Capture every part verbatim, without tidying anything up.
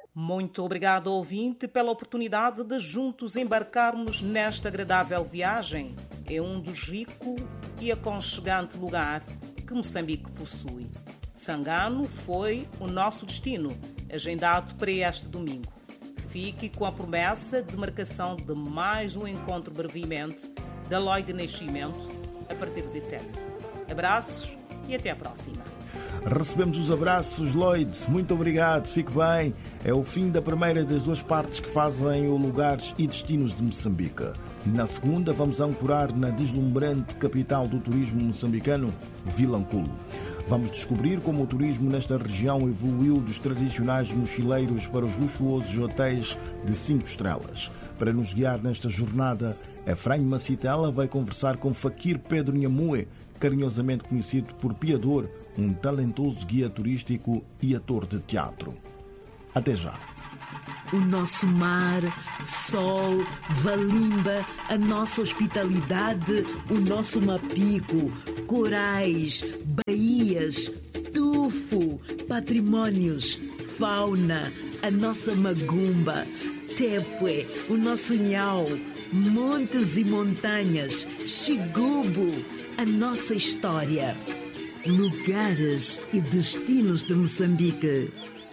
Muito obrigado, ouvinte, pela oportunidade de juntos embarcarmos nesta agradável viagem. É um dos ricos e aconchegante lugar que Moçambique possui. Sangano foi o nosso destino, agendado para este domingo. Fique com a promessa de marcação de mais um encontro brevemente da Loi de Nascimento a partir de Tele. Abraços e até à próxima. Recebemos os abraços, Lloyd. Muito obrigado, fique bem. É o fim da primeira das duas partes que fazem o Lugares e Destinos de Moçambique. Na segunda, vamos ancorar na deslumbrante capital do turismo moçambicano, Vilanculo. Vamos descobrir como o turismo nesta região evoluiu dos tradicionais mochileiros para os luxuosos hotéis de cinco estrelas. Para nos guiar nesta jornada, Efraim Macitela vai conversar com Fakir Pedro Nhamue, carinhosamente conhecido por Piador, um talentoso guia turístico e ator de teatro. Até já. O nosso mar, sol, valimba, a nossa hospitalidade, o nosso mapico, corais, baías, tufo, patrimónios, fauna, a nossa magumba, tepue, o nosso nhau, montes e montanhas, xigubo, a nossa história. Lugares e destinos de Moçambique.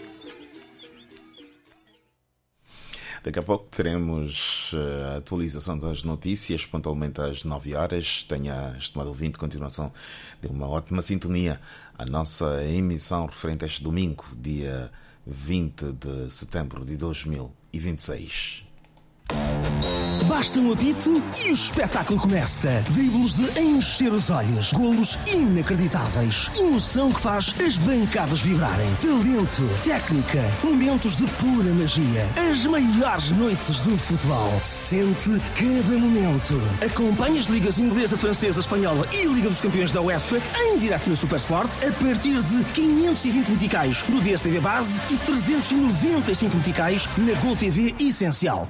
Daqui a pouco teremos a atualização das notícias, pontualmente às nove horas. Tenha, estimado ouvinte, continuação de uma ótima sintonia. A nossa emissão referente a este domingo, dia vinte de setembro de dois mil e vinte e seis. Basta um apito e o espetáculo começa. Dribles de encher os olhos, golos inacreditáveis, emoção que faz as bancadas vibrarem, talento, técnica, momentos de pura magia, as maiores noites do futebol. Sente cada momento. Acompanhe as ligas inglesa, francesa, espanhola e Liga dos Campeões da UEFA em direto no Supersport a partir de quinhentos e vinte meticais no D S T V Base e trezentos e noventa e cinco meticais na Gol T V Essencial.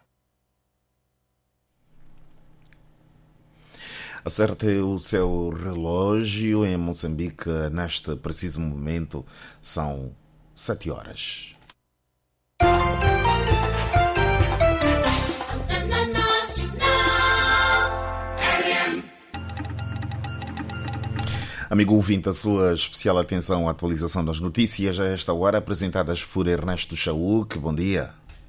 Acerte o seu relógio. Em Moçambique, neste preciso momento, são sete horas. Amigo ouvinte, a sua especial atenção à atualização das notícias a esta hora, apresentadas por Ernesto Chauk. Bom dia.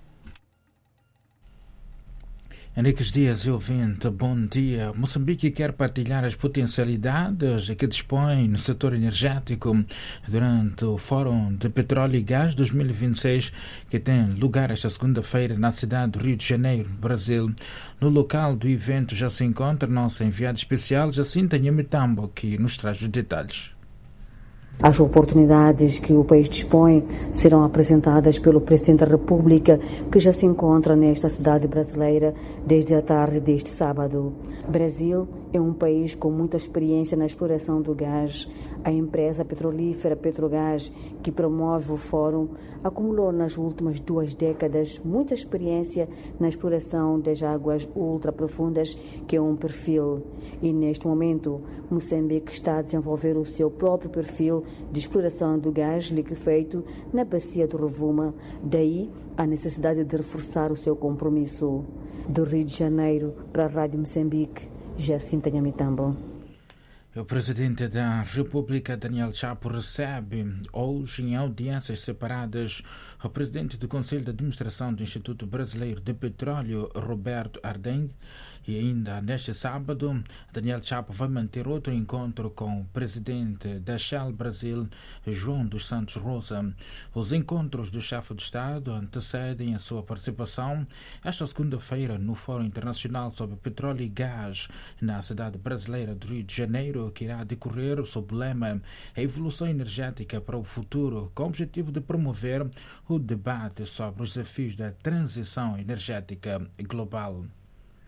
Henriques Dias, ouvinte, bom dia. Moçambique quer partilhar as potencialidades que dispõe no setor energético durante o Fórum de Petróleo e Gás dois mil e vinte e seis, que tem lugar esta segunda-feira na cidade do Rio de Janeiro, Brasil. No local do evento já se encontra nossa enviada especial, Jacinta Nhamitambo, que nos traz os detalhes. As oportunidades que o país dispõe serão apresentadas pelo Presidente da República, que já se encontra nesta cidade brasileira desde a tarde deste sábado. Brasil é um país com muita experiência na exploração do gás. A empresa petrolífera Petrogás, que promove o fórum, acumulou nas últimas duas décadas muita experiência na exploração das águas ultraprofundas, que é um perfil. E neste momento, Moçambique está a desenvolver o seu próprio perfil de exploração do gás liquefeito na bacia do Rovuma. Daí a necessidade de reforçar o seu compromisso. Do Rio de Janeiro para a Rádio Moçambique, Jacinta Nhamitambo. O presidente da República, Daniel Chapo, recebe hoje em audiências separadas o presidente do Conselho de Administração do Instituto Brasileiro de Petróleo, Roberto Ardeng. E ainda neste sábado, Daniel Chapo vai manter outro encontro com o presidente da Shell Brasil, João dos Santos Rosa. Os encontros do chefe de Estado antecedem a sua participação esta segunda-feira no Fórum Internacional sobre Petróleo e Gás na cidade brasileira do Rio de Janeiro, que irá decorrer sob o lema A Evolução Energética para o Futuro, com o objetivo de promover o debate sobre os desafios da transição energética global.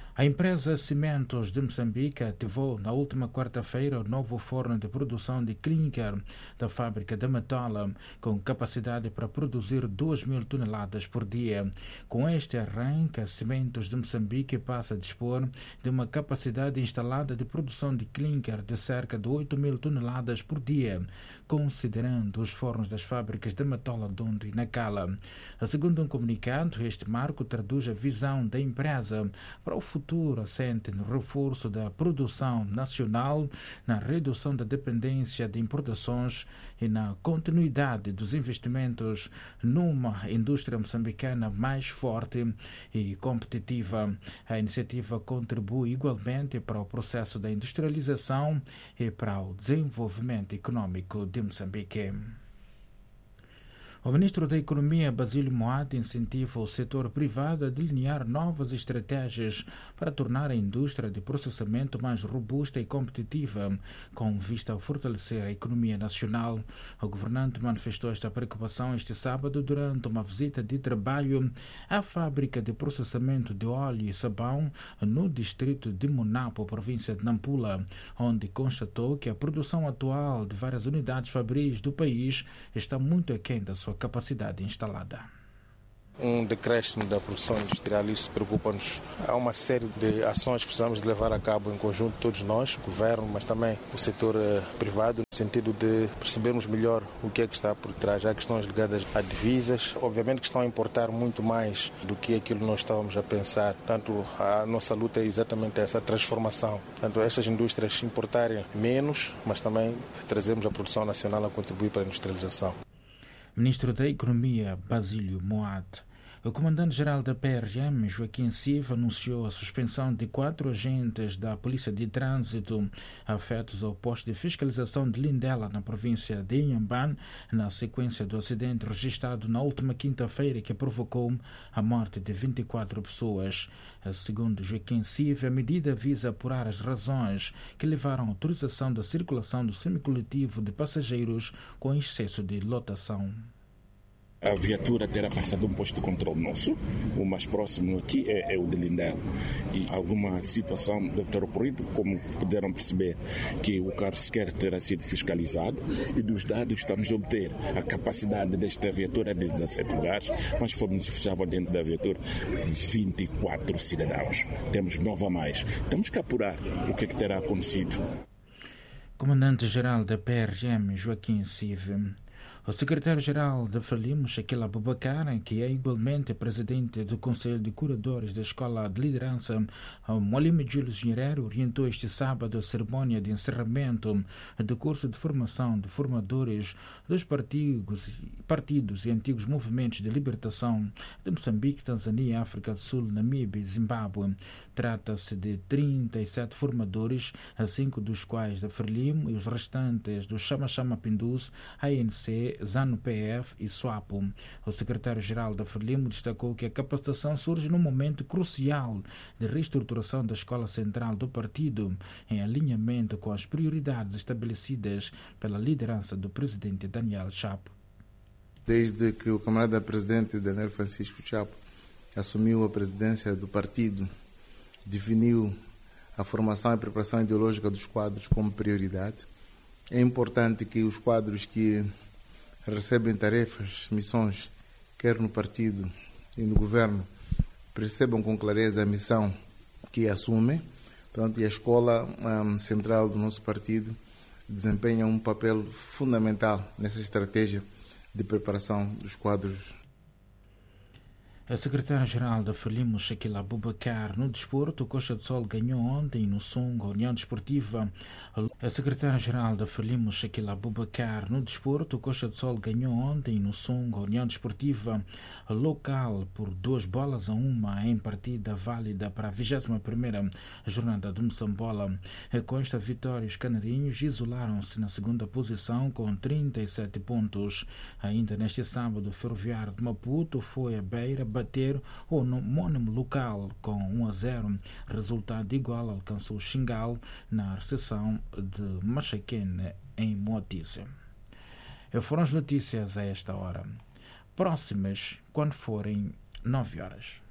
A empresa Cimentos de Moçambique ativou na última quarta-feira o novo forno de produção de clinker da fábrica de Matola, com capacidade para produzir duas mil toneladas por dia. Com este arranque, a Cimentos de Moçambique passa a dispor de uma capacidade instalada de produção de clinker de cerca de oito mil toneladas por dia, considerando os fornos das fábricas de Matola, Dondo e Nacala. Segundo um comunicado, este marco traduz a visão da empresa para o futuro assente no reforço da produção nacional, na redução da dependência de importações e na continuidade dos investimentos numa indústria moçambicana mais forte e competitiva. A iniciativa contribui igualmente para o processo da industrialização e para o desenvolvimento econômico de Moçambique. O ministro da Economia, Basílio Moati, incentiva o setor privado a delinear novas estratégias para tornar a indústria de processamento mais robusta e competitiva, com vista a fortalecer a economia nacional. O governante manifestou esta preocupação este sábado durante uma visita de trabalho à fábrica de processamento de óleo e sabão no distrito de Monapo, província de Nampula, onde constatou que a produção atual de várias unidades fabris do país está muito aquém da sua capacidade instalada. Um decréscimo da produção industrial, isso preocupa-nos. Há uma série de ações que precisamos de levar a cabo em conjunto, todos nós, o governo, mas também o setor eh, privado, no sentido de percebermos melhor o que é que está por trás. Há questões ligadas a divisas, obviamente que estão a importar muito mais do que aquilo que nós estávamos a pensar. Portanto, a nossa luta é exatamente essa transformação. Portanto, essas indústrias importarem menos, mas também trazemos a produção nacional a contribuir para a industrialização. Ministro da Economia, Basílio Moati. O comandante-geral da P R M, Joaquim Silva, anunciou a suspensão de quatro agentes da Polícia de Trânsito afetos ao posto de fiscalização de Lindela, na província de Inhambane, na sequência do acidente registrado na última quinta-feira que provocou a morte de vinte e quatro pessoas. Segundo Joaquim Silva, a medida visa apurar as razões que levaram à autorização da circulação do semicoletivo de passageiros com excesso de lotação. A viatura terá passado um posto de controle nosso, o mais próximo aqui é, é o de Lindela. E alguma situação deve ter ocorrido, como puderam perceber, que o carro sequer terá sido fiscalizado, e dos dados que estamos a obter, a capacidade desta viatura é de dezassete lugares, mas fomos fechavam dentro da viatura vinte e quatro cidadãos. Temos nove a mais. Temos que apurar o que é que terá acontecido. Comandante-geral da P R M, Joaquim Silva. O secretário-geral da Frelimo, Shaquille Abubakar, que é igualmente presidente do Conselho de Curadores da Escola de Liderança, Molime Júlio Engenheiro, orientou este sábado a cerimônia de encerramento do curso de formação de formadores dos partidos, partidos e antigos movimentos de libertação de Moçambique, Tanzânia, África do Sul, Namíbia e Zimbábue. Trata-se de trinta e sete formadores, cinco dos quais da Frelimo e os restantes do Chama Chama Pindus, A N C, ZANU-P F e SWAPO. O secretário-geral da Frelimo destacou que a capacitação surge num momento crucial de reestruturação da escola central do partido, em alinhamento com as prioridades estabelecidas pela liderança do presidente Daniel Chapo. Desde que o camarada presidente Daniel Francisco Chapo assumiu a presidência do partido, definiu a formação e preparação ideológica dos quadros como prioridade. É importante que os quadros que recebem tarefas, missões, quer no partido e no governo, percebam com clareza a missão que assumem. Portanto, e a escola um, central do nosso partido desempenha um papel fundamental nessa estratégia de preparação dos quadros. A secretária-geral da Frelimo, Shaquille Abubakar, no desporto, o Coxa de Sol ganhou ontem no Songo, a União Desportiva. A secretária-geral da Frelimo, Shaquille Abubakar, no desporto, o Coxa de Sol ganhou ontem no Songo, a União Desportiva local, por duas bolas a uma, em partida válida para a vigésima primeira jornada do Moçambola. Com esta vitória, os canarinhos isolaram-se na segunda posição com trinta e sete pontos. Ainda neste sábado, o Ferroviário de Maputo foi a Beira bater o homónimo local com um a zero. Resultado igual alcançou o Xingal na recepção de Machaquene em Moatize. Foram as notícias a esta hora. Próximas quando forem nove horas.